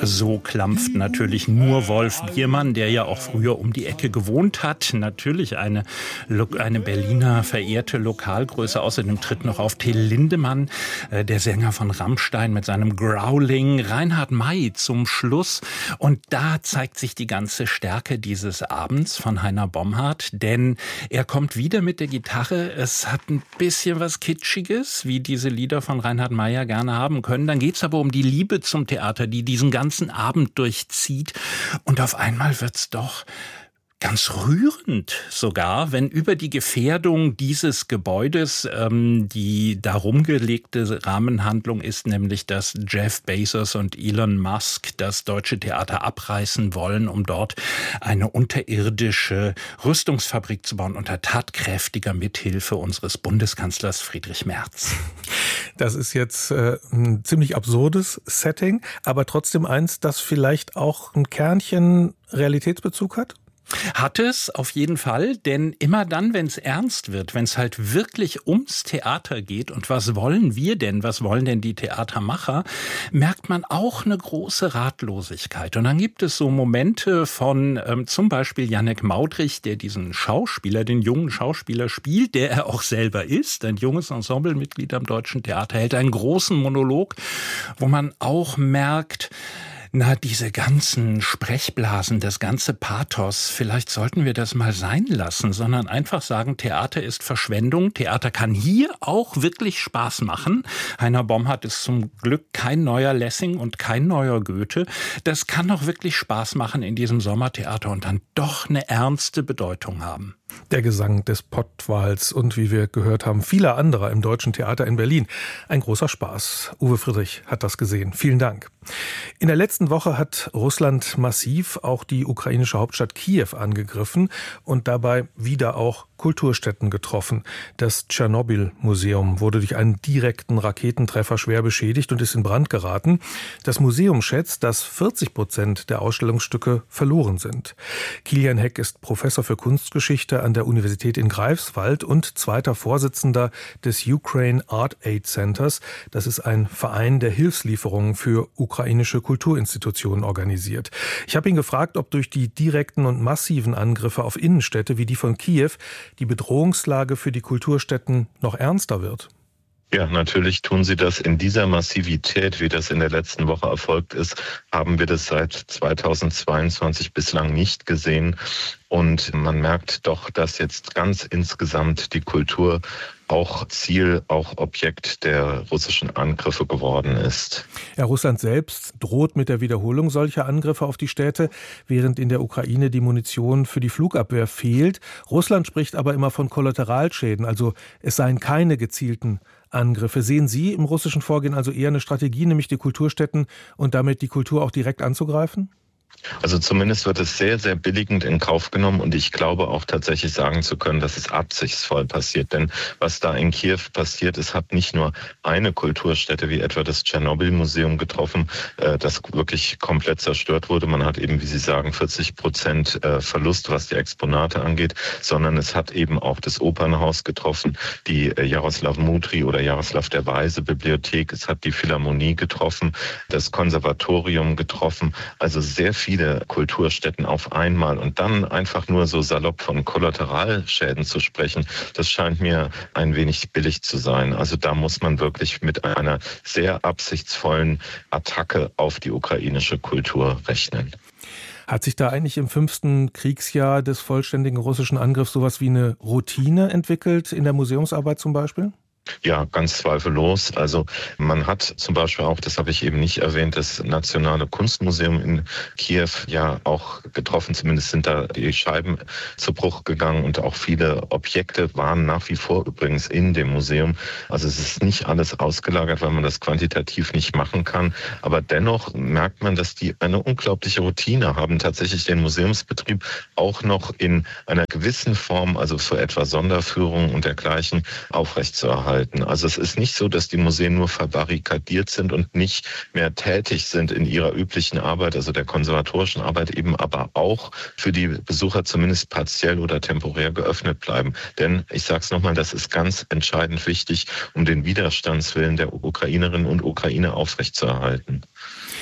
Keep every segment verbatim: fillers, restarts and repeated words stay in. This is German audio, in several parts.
So klampft natürlich nur Wolf Biermann, der ja auch früher um die Ecke gewohnt hat. Natürlich eine, eine Berliner verehrte Lokalgröße. Außerdem tritt noch auf Till Lindemann, äh, der Sänger von Rammstein mit seinem Growling. Reinhard May zum Schluss. Und da zeigt sich die ganze Stärke dieses Abends von Heiner Bomhardt. Denn er kommt wieder mit der Gitarre. Es hat ein bisschen was Kitschiges, wie diese Lieder von Reinhard May ja gerne haben können. Dann geht's aber um die Liebe zum Theater, die diesen ganzen Abend durchzieht. Und auf einmal wird's doch ganz rührend sogar, wenn über die Gefährdung dieses Gebäudes ähm, die darum gelegte Rahmenhandlung ist, nämlich dass Jeff Bezos und Elon Musk das Deutsche Theater abreißen wollen, um dort eine unterirdische Rüstungsfabrik zu bauen unter tatkräftiger Mithilfe unseres Bundeskanzlers Friedrich Merz. Das ist jetzt äh, ein ziemlich absurdes Setting, aber trotzdem eins, das vielleicht auch ein Kernchen Realitätsbezug hat? Hat es auf jeden Fall, denn immer dann, wenn es ernst wird, wenn es halt wirklich ums Theater geht und was wollen wir denn, was wollen denn die Theatermacher, merkt man auch eine große Ratlosigkeit. Und dann gibt es so Momente von ähm, zum Beispiel Jannek Maudrich, der diesen Schauspieler, den jungen Schauspieler spielt, der er auch selber ist, ein junges Ensemblemitglied am Deutschen Theater, hält einen großen Monolog, wo man auch merkt, na, diese ganzen Sprechblasen, das ganze Pathos, vielleicht sollten wir das mal sein lassen, sondern einfach sagen, Theater ist Verschwendung. Theater kann hier auch wirklich Spaß machen. Heiner Bomhardt ist zum Glück kein neuer Lessing und kein neuer Goethe. Das kann auch wirklich Spaß machen in diesem Sommertheater und dann doch eine ernste Bedeutung haben. Der Gesang des Pottwals und, wie wir gehört haben, vieler anderer im Deutschen Theater in Berlin. Ein großer Spaß. Uwe Friedrich hat das gesehen. Vielen Dank. In der letzten Woche hat Russland massiv auch die ukrainische Hauptstadt Kiew angegriffen und dabei wieder auch Kulturstätten getroffen. Das Tschernobyl-Museum wurde durch einen direkten Raketentreffer schwer beschädigt und ist in Brand geraten. Das Museum schätzt, dass vierzig Prozent der Ausstellungsstücke verloren sind. Kilian Heck ist Professor für Kunstgeschichte an der Universität in Greifswald und zweiter Vorsitzender des Ukraine Art Aid Centers. Das ist ein Verein, der Hilfslieferungen für ukrainische Kulturinstitutionen organisiert. Ich habe ihn gefragt, ob durch die direkten und massiven Angriffe auf Innenstädte wie die von Kiew die Bedrohungslage für die Kulturstätten noch ernster wird. Ja, natürlich tun sie das. In dieser Massivität, wie das in der letzten Woche erfolgt ist, haben wir das seit zweitausendzweiundzwanzig bislang nicht gesehen. Und man merkt doch, dass jetzt ganz insgesamt die Kultur auch Ziel, auch Objekt der russischen Angriffe geworden ist. Ja, Russland selbst droht mit der Wiederholung solcher Angriffe auf die Städte, während in der Ukraine die Munition für die Flugabwehr fehlt. Russland spricht aber immer von Kollateralschäden, also es seien keine gezielten Angriffe. Sehen Sie im russischen Vorgehen also eher eine Strategie, nämlich die Kulturstätten und damit die Kultur auch direkt anzugreifen? Also zumindest wird es sehr, sehr billigend in Kauf genommen und ich glaube auch tatsächlich sagen zu können, dass es absichtsvoll passiert. Denn was da in Kiew passiert ist, hat nicht nur eine Kulturstätte wie etwa das Tschernobyl-Museum getroffen, das wirklich komplett zerstört wurde. Man hat eben, wie Sie sagen, vierzig Prozent Verlust, was die Exponate angeht, sondern es hat eben auch das Opernhaus getroffen, die Jaroslav Mudry oder Jaroslav der Weise Bibliothek, es hat die Philharmonie getroffen, das Konservatorium getroffen, also sehr viele Kulturstätten auf einmal und dann einfach nur so salopp von Kollateralschäden zu sprechen, das scheint mir ein wenig billig zu sein. Also da muss man wirklich mit einer sehr absichtsvollen Attacke auf die ukrainische Kultur rechnen. Hat sich da eigentlich im fünften Kriegsjahr des vollständigen russischen Angriffs sowas wie eine Routine entwickelt, in der Museumsarbeit zum Beispiel? Ja, ganz zweifellos. Also man hat zum Beispiel auch, das habe ich eben nicht erwähnt, das Nationale Kunstmuseum in Kiew ja auch getroffen. Zumindest sind da die Scheiben zu Bruch gegangen und auch viele Objekte waren nach wie vor übrigens in dem Museum. Also es ist nicht alles ausgelagert, weil man das quantitativ nicht machen kann. Aber dennoch merkt man, dass die eine unglaubliche Routine haben, tatsächlich den Museumsbetrieb auch noch in einer gewissen Form, also für etwa Sonderführungen und dergleichen, aufrechtzuerhalten. Also es ist nicht so, dass die Museen nur verbarrikadiert sind und nicht mehr tätig sind in ihrer üblichen Arbeit, also der konservatorischen Arbeit eben, aber auch für die Besucher zumindest partiell oder temporär geöffnet bleiben. Denn ich sage es nochmal, das ist ganz entscheidend wichtig, um den Widerstandswillen der Ukrainerinnen und Ukrainer aufrechtzuerhalten.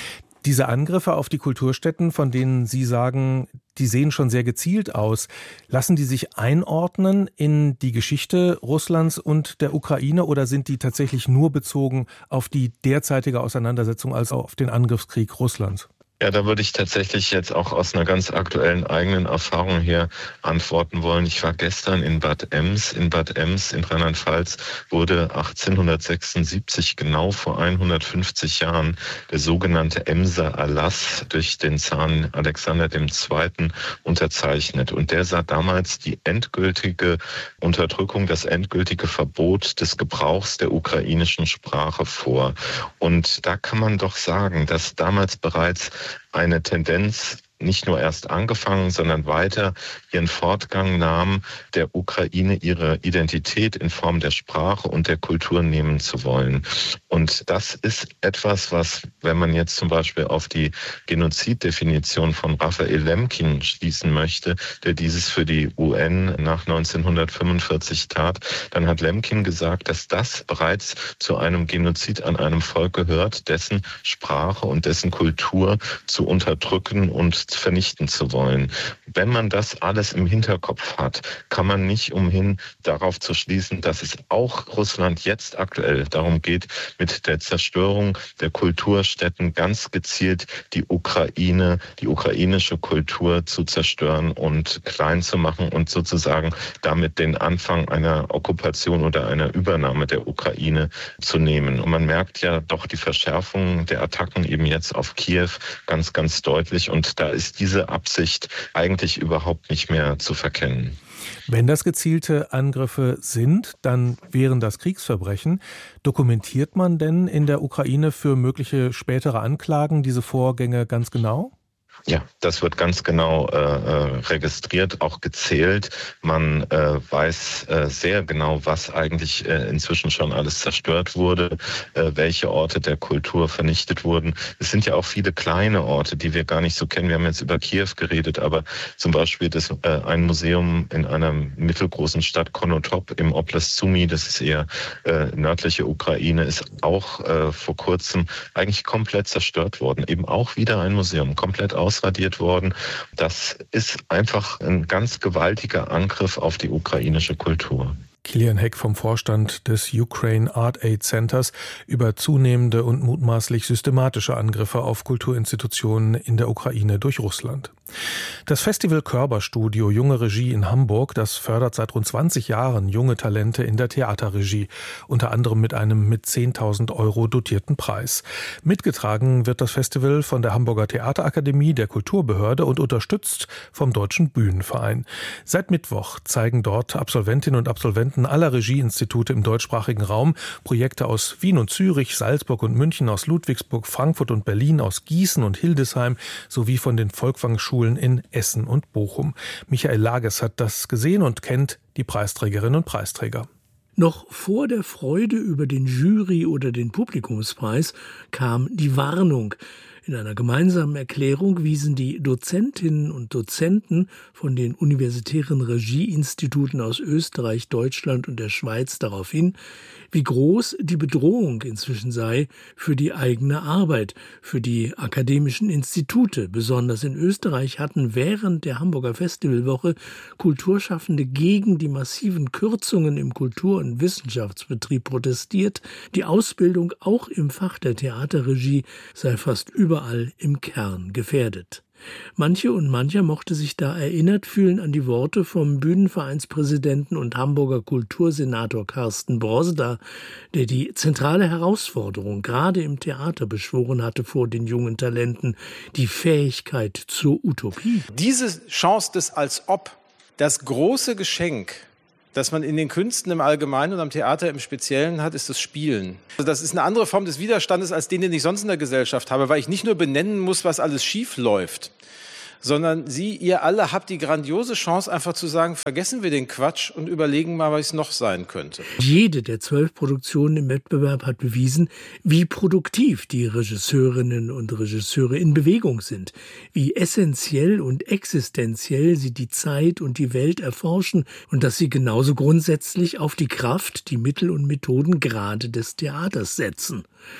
Diese Angriffe auf die Kulturstätten, von denen Sie sagen, die sehen schon sehr gezielt aus, lassen die sich einordnen in die Geschichte Russlands und der Ukraine oder sind die tatsächlich nur bezogen auf die derzeitige Auseinandersetzung als auf den Angriffskrieg Russlands? Ja, da würde ich tatsächlich jetzt auch aus einer ganz aktuellen eigenen Erfahrung her antworten wollen. Ich war gestern in Bad Ems. In Bad Ems in Rheinland-Pfalz wurde achtzehnhundertsechsundsiebzig, genau vor hundertfünfzig Jahren, der sogenannte Emser Erlass durch den Zaren Alexander der Zweite unterzeichnet. Und der sah damals die endgültige Unterdrückung, das endgültige Verbot des Gebrauchs der ukrainischen Sprache vor. Und da kann man doch sagen, dass damals bereits eine Tendenz nicht nur erst angefangen, sondern weiter ihren Fortgang nahm, der Ukraine ihre Identität in Form der Sprache und der Kultur nehmen zu wollen. Und das ist etwas, was, wenn man jetzt zum Beispiel auf die Genoziddefinition von Raphael Lemkin schließen möchte, der dieses für die U N nach neunzehnhundertfünfundvierzig tat, dann hat Lemkin gesagt, dass das bereits zu einem Genozid an einem Volk gehört, dessen Sprache und dessen Kultur zu unterdrücken und vernichten zu wollen. Wenn man das alles im Hinterkopf hat, kann man nicht umhin, darauf zu schließen, dass es auch Russland jetzt aktuell darum geht, mit der Zerstörung der Kulturstätten ganz gezielt die Ukraine, die ukrainische Kultur zu zerstören und klein zu machen und sozusagen damit den Anfang einer Okkupation oder einer Übernahme der Ukraine zu nehmen. Und man merkt ja doch die Verschärfung der Attacken eben jetzt auf Kiew ganz, ganz deutlich. Und da ist diese Absicht eigentlich überhaupt nicht mehr zu verkennen. Wenn das gezielte Angriffe sind, dann wären das Kriegsverbrechen. Dokumentiert man denn in der Ukraine für mögliche spätere Anklagen diese Vorgänge ganz genau? Ja, das wird ganz genau äh, registriert, auch gezählt. Man äh, weiß äh, sehr genau, was eigentlich äh, inzwischen schon alles zerstört wurde, äh, welche Orte der Kultur vernichtet wurden. Es sind ja auch viele kleine Orte, die wir gar nicht so kennen. Wir haben jetzt über Kiew geredet, aber zum Beispiel das, äh, ein Museum in einer mittelgroßen Stadt Konotop im Oblast Sumy, das ist eher äh, nördliche Ukraine, ist auch äh, vor kurzem eigentlich komplett zerstört worden. Eben auch wieder ein Museum, komplett aus ausradiert worden. Das ist einfach ein ganz gewaltiger Angriff auf die ukrainische Kultur. Kilian Heck vom Vorstand des Ukraine Art Aid Centers über zunehmende und mutmaßlich systematische Angriffe auf Kulturinstitutionen in der Ukraine durch Russland. Das Festival Körperstudio Junge Regie in Hamburg, das fördert seit rund zwanzig Jahren junge Talente in der Theaterregie, unter anderem mit einem mit zehntausend Euro dotierten Preis. Mitgetragen wird das Festival von der Hamburger Theaterakademie, der Kulturbehörde und unterstützt vom Deutschen Bühnenverein. Seit Mittwoch zeigen dort Absolventinnen und Absolventen aller Regieinstitute im deutschsprachigen Raum Projekte aus Wien und Zürich, Salzburg und München, aus Ludwigsburg, Frankfurt und Berlin, aus Gießen und Hildesheim sowie von den Folkwangschulen in Essen und Bochum. Michael Lages hat das gesehen und kennt die Preisträgerinnen und Preisträger. Noch vor der Freude über den Jury- oder den Publikumspreis kam die Warnung. In einer gemeinsamen Erklärung wiesen die Dozentinnen und Dozenten von den universitären Regieinstituten aus Österreich, Deutschland und der Schweiz darauf hin, wie groß die Bedrohung inzwischen sei für die eigene Arbeit, für die akademischen Institute. Besonders in Österreich hatten während der Hamburger Festivalwoche Kulturschaffende gegen die massiven Kürzungen im Kultur- und Wissenschaftsbetrieb protestiert. Die Ausbildung auch im Fach der Theaterregie sei fast überall im Kern gefährdet. Manche und mancher mochte sich da erinnert fühlen an die Worte vom Bühnenvereinspräsidenten und Hamburger Kultursenator Carsten Brosda, der die zentrale Herausforderung gerade im Theater beschworen hatte vor den jungen Talenten, die Fähigkeit zur Utopie. Diese Chance des Als-Ob, das große Geschenk, das man in den Künsten im Allgemeinen und am Theater im Speziellen hat, ist das Spielen. Also das ist eine andere Form des Widerstandes als den, den ich sonst in der Gesellschaft habe, weil ich nicht nur benennen muss, was alles schief läuft, sondern Sie, ihr alle habt die grandiose Chance, einfach zu sagen, vergessen wir den Quatsch und überlegen mal, was es noch sein könnte. Jede der zwölf Produktionen im Wettbewerb hat bewiesen, wie produktiv die Regisseurinnen und Regisseure in Bewegung sind, wie essentiell und existenziell sie die Zeit und die Welt erforschen und dass sie genauso grundsätzlich auf die Kraft, die Mittel und Methoden gerade des Theaters setzen.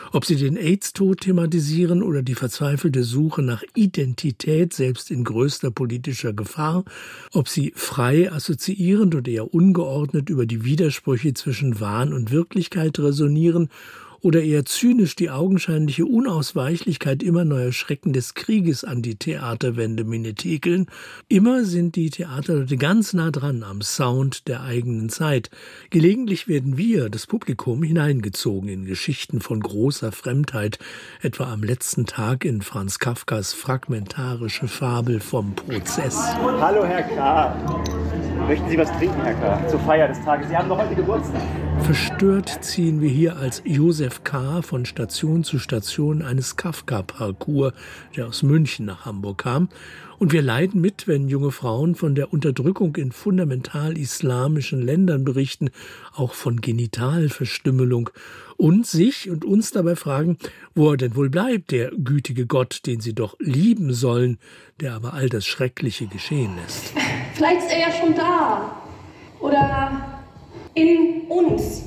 Ob sie den AIDS-Tod thematisieren oder die verzweifelte Suche nach Identität, selbst in größter politischer Gefahr, ob sie frei assoziierend oder eher ungeordnet über die Widersprüche zwischen Wahn und Wirklichkeit resonieren oder eher zynisch die augenscheinliche Unausweichlichkeit immer neuer Schrecken des Krieges an die Theaterwände minnetekeln. Immer sind die Theaterleute ganz nah dran am Sound der eigenen Zeit. Gelegentlich werden wir, das Publikum, hineingezogen in Geschichten von großer Fremdheit, etwa am letzten Tag in Franz Kafkas fragmentarische Fabel vom Prozess. Hallo Herr K. Möchten Sie was trinken, Herr K., zur Feier des Tages? Sie haben doch heute Geburtstag. Verstört ziehen wir hier als Josef K. von Station zu Station eines Kafka-Parcours, der aus München nach Hamburg kam. Und wir leiden mit, wenn junge Frauen von der Unterdrückung in fundamental islamischen Ländern berichten, auch von Genitalverstümmelung, und sich und uns dabei fragen, wo er denn wohl bleibt, der gütige Gott, den sie doch lieben sollen, der aber all das Schreckliche geschehen lässt. Vielleicht ist er ja schon da. Oder in uns.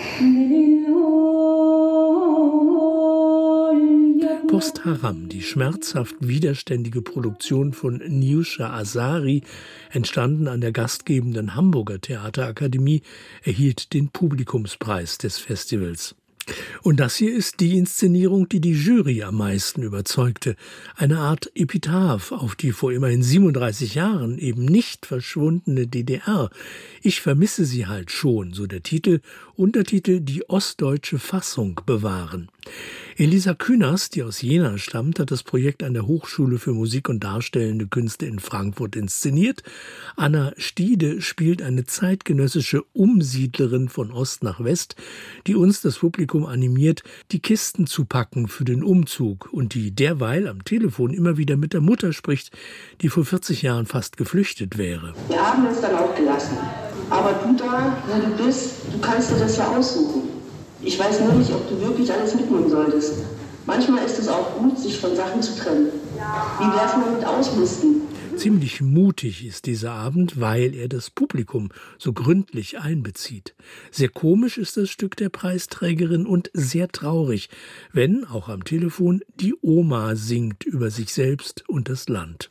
Post Haram, die schmerzhaft widerständige Produktion von Niusha Azari, entstanden an der gastgebenden Hamburger Theaterakademie, erhielt den Publikumspreis des Festivals. Und das hier ist die Inszenierung, die die Jury am meisten überzeugte. Eine Art Epitaph auf die vor immerhin siebenunddreißig Jahren eben nicht verschwundene D D R. Ich vermisse sie halt schon, so der Titel. Untertitel Die ostdeutsche Fassung bewahren. Elisa Künast, die aus Jena stammt, hat das Projekt an der Hochschule für Musik und Darstellende Künste in Frankfurt inszeniert. Anna Stiede spielt eine zeitgenössische Umsiedlerin von Ost nach West, die uns, das Publikum, animiert, die Kisten zu packen für den Umzug und die derweil am Telefon immer wieder mit der Mutter spricht, die vor vierzig Jahren fast geflüchtet wäre. Wir haben es dann auch gelassen. Aber du da, wo du bist, du kannst dir das ja aussuchen. Ich weiß nur nicht, ob du wirklich alles mitnehmen solltest. Manchmal ist es auch gut, sich von Sachen zu trennen. Wie wär's mal mit Ausmisten? Ziemlich mutig ist dieser Abend, weil er das Publikum so gründlich einbezieht. Sehr komisch ist das Stück der Preisträgerin und sehr traurig, wenn, auch am Telefon, die Oma singt über sich selbst und das Land.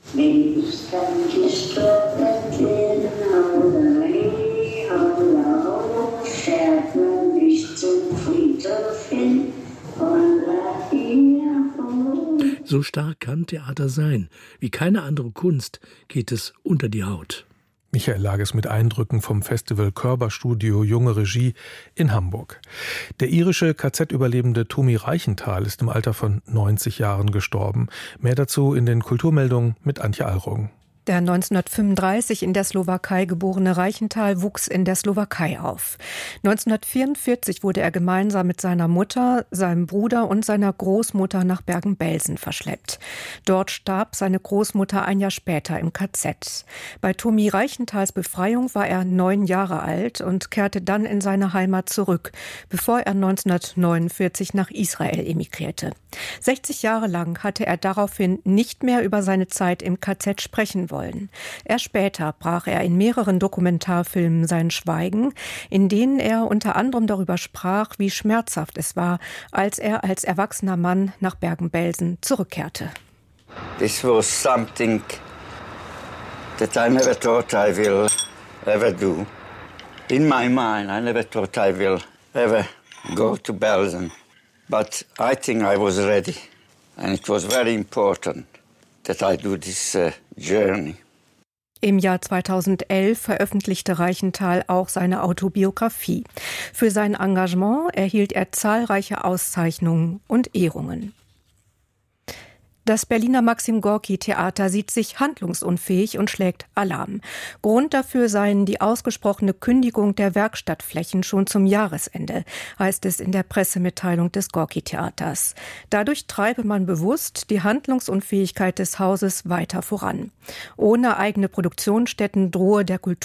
So stark kann Theater sein. Wie keine andere Kunst geht es unter die Haut. Michael Lages mit Eindrücken vom Festival Körperstudio Junge Regie in Hamburg. Der irische K Z-Überlebende Tommy Reichenthal ist im Alter von neunzig Jahren gestorben. Mehr dazu in den Kulturmeldungen mit Antje Allroggen. Der neunzehnhundertfünfunddreißig in der Slowakei geborene Reichenthal wuchs in der Slowakei auf. neunzehnhundertvierundvierzig wurde er gemeinsam mit seiner Mutter, seinem Bruder und seiner Großmutter nach Bergen-Belsen verschleppt. Dort starb seine Großmutter ein Jahr später im K Z. Bei Tommy Reichenthals Befreiung war er neun Jahre alt und kehrte dann in seine Heimat zurück, bevor er neunzehnhundertneunundvierzig nach Israel emigrierte. sechzig Jahre lang hatte er daraufhin nicht mehr über seine Zeit im K Z sprechen wollen. Erst später brach er in mehreren Dokumentarfilmen sein Schweigen, in denen er unter anderem darüber sprach, wie schmerzhaft es war, als er als erwachsener Mann nach Bergen-Belsen zurückkehrte. This was something that I never thought I will ever do. In my mind, I never thought I will ever go to Belsen. But I think I was ready, and it was very important that I do this uh, journey. Im Jahr zweitausendelf veröffentlichte Reichenthal auch seine Autobiografie. Für sein Engagement erhielt er zahlreiche Auszeichnungen und Ehrungen. Das Berliner Maxim-Gorki-Theater sieht sich handlungsunfähig und schlägt Alarm. Grund dafür seien die ausgesprochene Kündigung der Werkstattflächen schon zum Jahresende, heißt es in der Pressemitteilung des Gorki-Theaters. Dadurch treibe man bewusst die Handlungsunfähigkeit des Hauses weiter voran. Ohne eigene Produktionsstätten drohe der Kultur